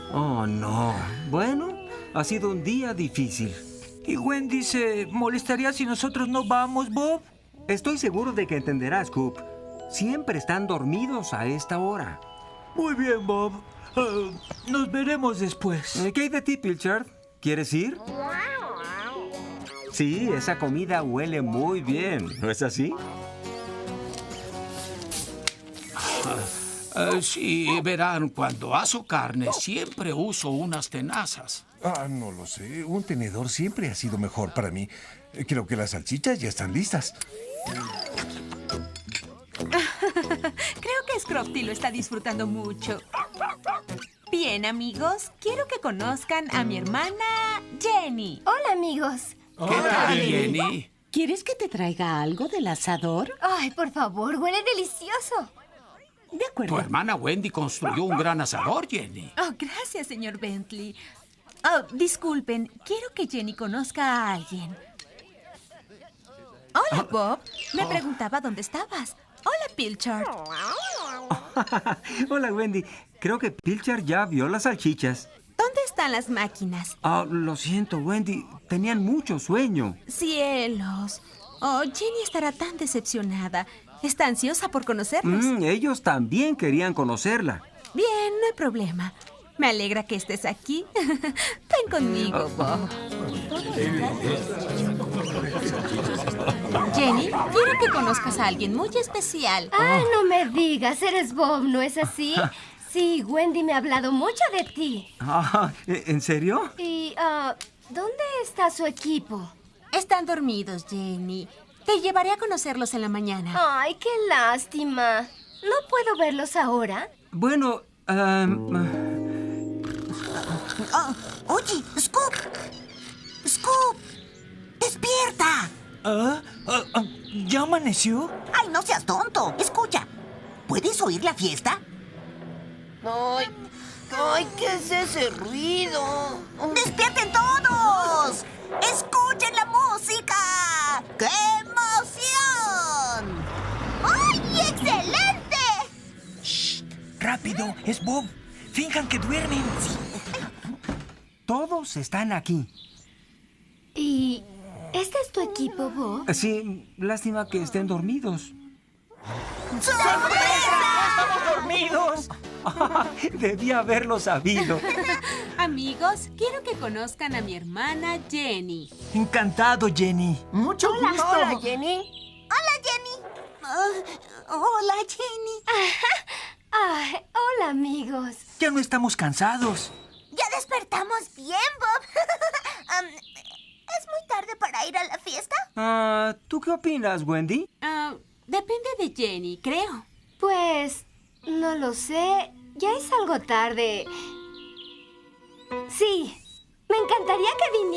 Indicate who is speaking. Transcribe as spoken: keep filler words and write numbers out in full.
Speaker 1: Oh, no. Bueno, ha sido un día difícil.
Speaker 2: ¿Y Wendy se molestaría si nosotros no vamos, Bob?
Speaker 1: Estoy seguro de que entenderás, Scoop. Siempre están dormidos a esta hora.
Speaker 2: Muy bien, Bob. Uh, nos veremos después.
Speaker 1: Eh, ¿Qué hay de ti, Pilchard? ¿Quieres ir? Sí, esa comida huele muy bien, ¿no es así?
Speaker 3: Uh, sí, verán, cuando aso carne siempre uso unas tenazas.
Speaker 4: Ah, no lo sé. Un tenedor siempre ha sido mejor para mí. Creo que las salchichas ya están listas.
Speaker 5: Creo que Scrofty lo está disfrutando mucho. Bien, amigos, quiero que conozcan a mi hermana Jenny.
Speaker 6: Hola, amigos.
Speaker 3: ¿Qué tal, Jenny?
Speaker 7: ¿Quieres que te traiga algo del asador?
Speaker 6: Ay, por favor, huele delicioso.
Speaker 7: De acuerdo.
Speaker 3: Tu hermana Wendy construyó un gran asador, Jenny.
Speaker 5: Oh, gracias, señor Bentley. Oh, disculpen, quiero que Jenny conozca a alguien. Hola, Bob. Me preguntaba dónde estabas. Hola, Pilchard.
Speaker 1: Hola, Wendy. Creo que Pilchard ya vio las salchichas.
Speaker 5: ¿Dónde están las máquinas?
Speaker 1: Ah, lo siento, Wendy. Tenían mucho sueño.
Speaker 5: Cielos. Oh, Jenny estará tan decepcionada. Está ansiosa por conocerlos.
Speaker 1: Mm, ellos también querían conocerla.
Speaker 5: Bien, no hay problema. Me alegra que estés aquí. Ven conmigo, Bob. Jenny, quiero que conozcas a alguien muy especial.
Speaker 6: Ah, no me digas, eres Bob, ¿no es así? Sí, Wendy me ha hablado mucho de ti.
Speaker 1: Ah, ¿en serio?
Speaker 6: Y, ah, ¿dónde está su equipo?
Speaker 5: Están dormidos, Jenny. Te llevaré a conocerlos en la mañana.
Speaker 6: Ay, qué lástima. ¿No puedo verlos ahora?
Speaker 1: Bueno, um,
Speaker 8: Oh, oye, Scoop. Scoop. ¡Despierta!
Speaker 2: ¿Ah? ¿Ah, ah, ¿Ya amaneció?
Speaker 8: Ay, no seas tonto. Escucha. ¿Puedes oír la fiesta?
Speaker 9: Ay, ay, ¿qué es ese ruido?
Speaker 8: ¡Despierten todos! ¡Escuchen la música! ¡Qué emoción! ¡Ay, excelente!
Speaker 2: ¡Shh! ¡Rápido! ¡Es Bob! ¡Finjan que duermen!
Speaker 1: Todos están aquí.
Speaker 6: ¿Y este es tu equipo, Bob?
Speaker 1: Sí, lástima que estén dormidos.
Speaker 8: ¡Sorpresa!
Speaker 2: ¡Estamos dormidos!
Speaker 1: Debía haberlo sabido.
Speaker 5: Amigos, quiero que conozcan a mi hermana Jenny.
Speaker 2: Encantado, Jenny.
Speaker 9: Mucho
Speaker 6: Hola.
Speaker 9: gusto. Hola, Jenny.
Speaker 8: ¡Hola, Jenny! Ah, hola, Jenny.
Speaker 6: Ay, hola, amigos.
Speaker 2: Ya no estamos cansados.
Speaker 8: Ya despertamos bien, Bob. um, ¿Es muy tarde para ir a la fiesta?
Speaker 1: Ah, ¿tú qué opinas, Wendy?
Speaker 5: Ah, depende de Jenny, creo.
Speaker 6: Pues, no lo sé. Ya es algo tarde. Sí, me encantaría que